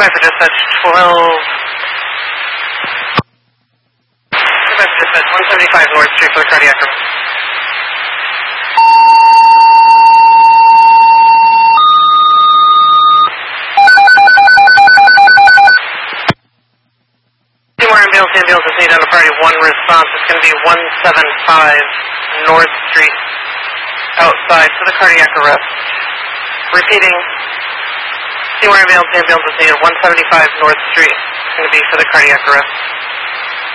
Goodbye for dispatch 12. Goodbye for dispatch 175 North Street for the cardiac arrest. Two more ambulances need on a priority 1 response. It's going to be 175 North Street outside for the cardiac arrest. Repeating. Two more ambulances need at 175 North Street. It's going to be for the cardiac arrest.